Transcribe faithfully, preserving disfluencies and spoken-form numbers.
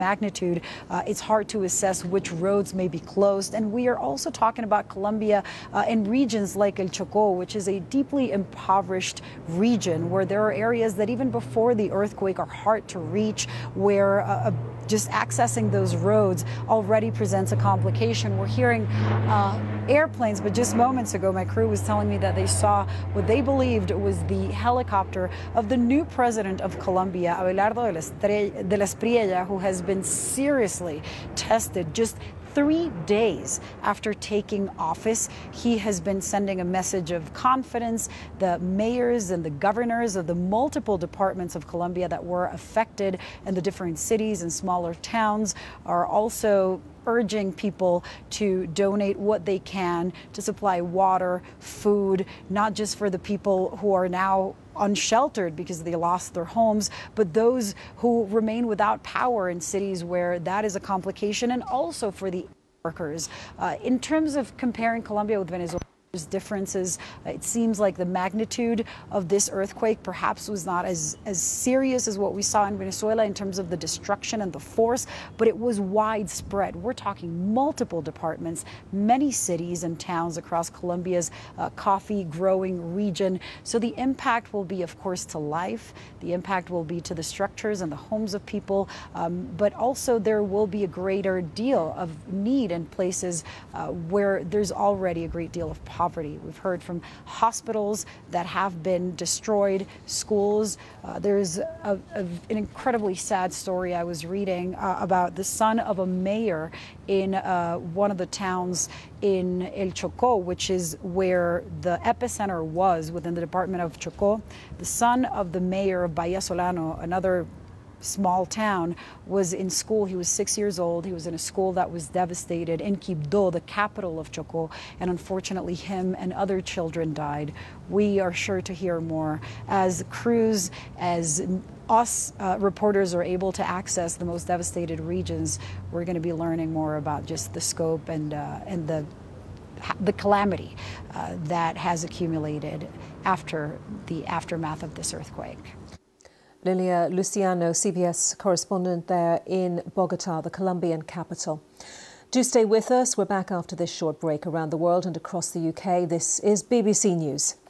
magnitude, uh, it's hard to assess which roads may be closed. And we are also talking about Colombia uh, in regions like El Chocó, which is a deeply impoverished region where there are areas that even before the earthquake are hard to reach, where uh, just accessing those roads already presents a complication. We're hearing uh, airplanes, but just moments ago, my crew was telling me that they saw what they believed was the helicopter of the new president of Colombia, Abelardo de la Espriella, who has been seriously tested just three days after taking office. He has been sending a message of confidence. The mayors and the governors of the multiple departments of Colombia that were affected in the different cities and smaller towns are also urging people to donate what they can to supply water, food, not just for the people who are now unsheltered because they lost their homes, but those who remain without power in cities where that is a complication, and also for the workers. Uh, in terms of comparing Colombia with Venezuela, there's differences. It seems like the magnitude of this earthquake perhaps was not as, as serious as what we saw in Venezuela in terms of the destruction and the force, but it was widespread. We're talking multiple departments, many cities and towns across Colombia's uh, coffee growing region. So the impact will be, of course, to life. The impact will be to the structures and the homes of people, um, but also there will be a greater deal of need in places uh, where there's already a great deal of poverty. Poverty. We've heard from hospitals that have been destroyed, schools. Uh, there's a, a, an incredibly sad story I was reading uh, about the son of a mayor in uh, one of the towns in El Chocó, which is where the epicenter was within the department of Chocó. The son of the mayor of Bahía Solano, another small town, was in school. He was six years old. He was in a school that was devastated in Quibdó, the capital of Chocó, and unfortunately him and other children died. We are sure to hear more as crews, as us uh, reporters are able to access the most devastated regions. We're going to be learning more about just the scope and uh, and the the calamity uh, that has accumulated after the aftermath of this earthquake. Lilia Luciano, C B S correspondent there in Bogota, the Colombian capital. Do stay with us. We're back after this short break. Around the world and across the U K, this is B B C News.